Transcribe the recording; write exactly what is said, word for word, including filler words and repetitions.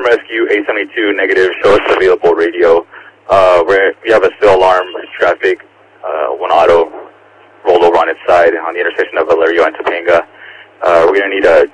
Rescue eight seventy-two negative, show us available radio. Uh, where we have a still alarm traffic, uh, one auto rolled over on its side on the intersection of Valerio and Topanga. Uh, we're going to need a